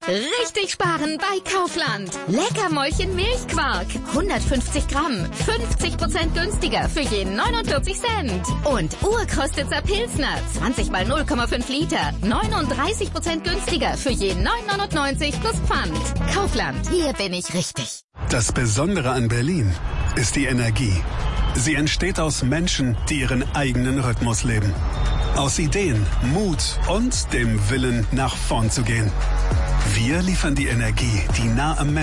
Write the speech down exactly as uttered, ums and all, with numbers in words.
Richtig sparen bei Kaufland. Leckermäulchen Milchquark. hundertfünfzig Gramm. fünfzig Prozent günstiger für jeden neunundvierzig Cent. Und Urkostitzer Pilsner. zwanzig mal null Komma fünf Liter. neununddreißig Prozent günstiger für jeden neun neunundneunzig plus Pfand. Kaufland. Hier bin ich richtig. Das Besondere an Berlin ist die Energie. Sie entsteht aus Menschen, die ihren eigenen Rhythmus leben. Aus Ideen, Mut und dem Willen, nach vorn zu gehen. Wir liefern die Energie, die nah am Menschen